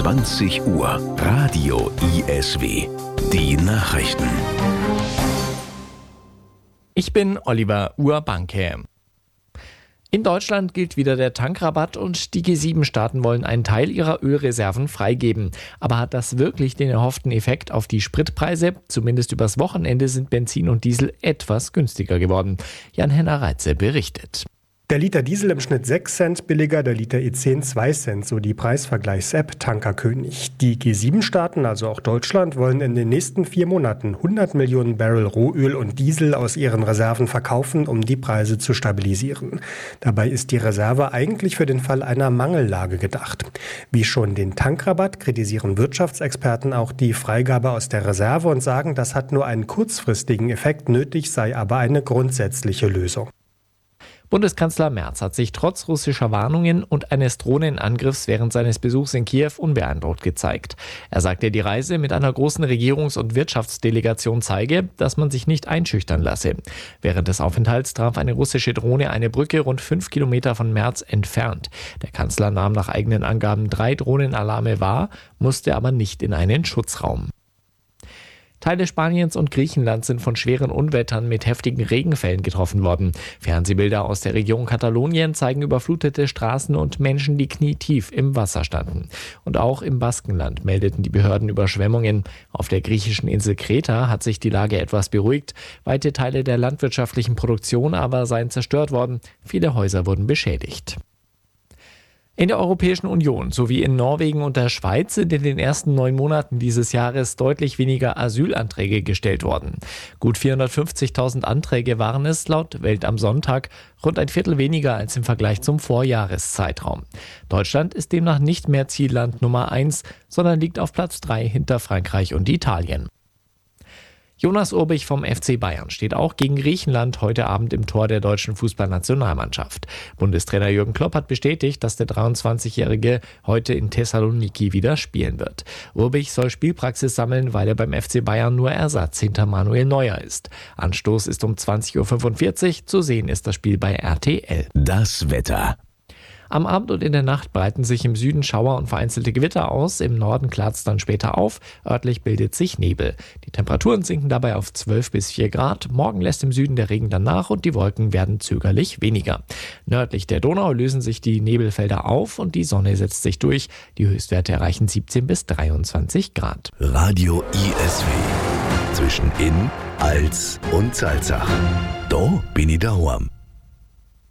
20 Uhr. Radio ISW. Die Nachrichten. Ich bin Oliver Urbanke. In Deutschland gilt wieder der Tankrabatt und die G7-Staaten wollen einen Teil ihrer Ölreserven freigeben. Aber hat das wirklich den erhofften Effekt auf die Spritpreise? Zumindest übers Wochenende sind Benzin und Diesel etwas günstiger geworden. Jan-Henner Reitze berichtet. Der Liter Diesel im Schnitt 6 Cent billiger, der Liter E10 2 Cent, so die Preisvergleichs-App Tankerkönig. Die G7-Staaten, also auch Deutschland, wollen in den nächsten 4 Monaten 100 Millionen Barrel Rohöl und Diesel aus ihren Reserven verkaufen, um die Preise zu stabilisieren. Dabei ist die Reserve eigentlich für den Fall einer Mangellage gedacht. Wie schon den Tankrabatt kritisieren Wirtschaftsexperten auch die Freigabe aus der Reserve und sagen, das hat nur einen kurzfristigen Effekt, nötig sei aber eine grundsätzliche Lösung. Bundeskanzler Merz hat sich trotz russischer Warnungen und eines Drohnenangriffs während seines Besuchs in Kiew unbeeindruckt gezeigt. Er sagte, die Reise mit einer großen Regierungs- und Wirtschaftsdelegation zeige, dass man sich nicht einschüchtern lasse. Während des Aufenthalts traf eine russische Drohne eine Brücke rund 5 Kilometer von Merz entfernt. Der Kanzler nahm nach eigenen Angaben 3 Drohnenalarme wahr, musste aber nicht in einen Schutzraum. Teile Spaniens und Griechenlands sind von schweren Unwettern mit heftigen Regenfällen getroffen worden. Fernsehbilder aus der Region Katalonien zeigen überflutete Straßen und Menschen, die knietief im Wasser standen. Und auch im Baskenland meldeten die Behörden Überschwemmungen. Auf der griechischen Insel Kreta hat sich die Lage etwas beruhigt. Weite Teile der landwirtschaftlichen Produktion aber seien zerstört worden. Viele Häuser wurden beschädigt. In der Europäischen Union sowie in Norwegen und der Schweiz sind in den ersten 9 Monaten dieses Jahres deutlich weniger Asylanträge gestellt worden. Gut 450.000 Anträge waren es laut Welt am Sonntag, rund ein Viertel weniger als im Vergleich zum Vorjahreszeitraum. Deutschland ist demnach nicht mehr Zielland Nummer 1, sondern liegt auf Platz 3 hinter Frankreich und Italien. Jonas Urbich vom FC Bayern steht auch gegen Griechenland heute Abend im Tor der deutschen Fußballnationalmannschaft. Bundestrainer Jürgen Klopp hat bestätigt, dass der 23-Jährige heute in Thessaloniki wieder spielen wird. Urbich soll Spielpraxis sammeln, weil er beim FC Bayern nur Ersatz hinter Manuel Neuer ist. Anstoß ist um 20.45 Uhr, zu sehen ist das Spiel bei RTL. Das Wetter. Am Abend und in der Nacht breiten sich im Süden Schauer und vereinzelte Gewitter aus. Im Norden klart es dann später auf. Örtlich bildet sich Nebel. Die Temperaturen sinken dabei auf 12 bis 4 Grad. Morgen lässt im Süden der Regen dann nach und die Wolken werden zögerlich weniger. Nördlich der Donau lösen sich die Nebelfelder auf und die Sonne setzt sich durch. Die Höchstwerte erreichen 17 bis 23 Grad. Radio ISW. Zwischen Inn, Als und Salzach. Da bin ich daheim.